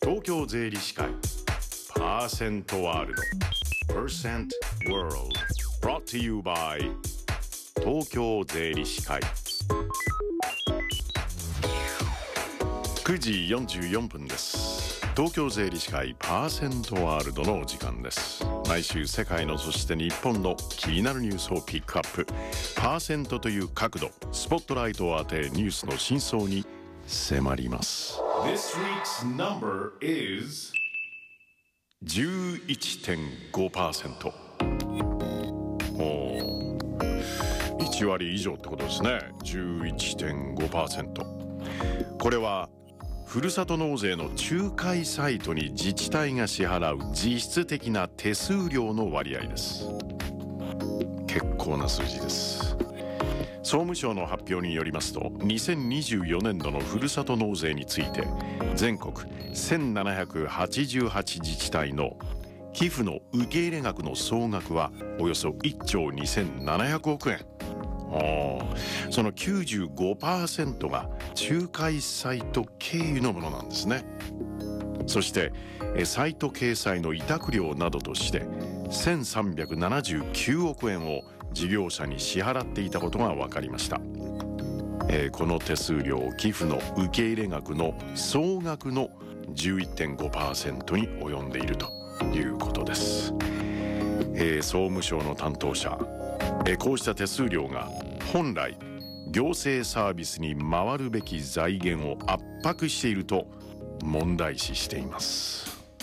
東京税理士会パーセントワールド Percent World Brought to you by 東京税理士会。9時44分です。東京税理士会パーセントワールドのお時間です。毎週世界のそして日本の気になるニュースをピックアップ、パーセントという角度スポットライトを当てニュースの真相に迫ります。 This week's number is 11.5%。 1割以上ってことですね。 11.5%。 これはふるさと納税の仲介サイトに自治体が支払う実質的な手数料の割合です。結構な数字です。総務省の発表によりますと、2024年度のふるさと納税について全国1788自治体の寄付の受け入れ額の総額はおよそ1兆2700億円。その 95% が仲介サイト経由のものなんですね。そしてサイト掲載の委託料などとして1379億円を事業者に支払っていたことが分かりました。この手数料寄付の受け入れ額の総額の 11.5% に及んでいるということです。総務省の担当者、こうした手数料が本来行政サービスに回るべき財源を圧迫していると問題視しています。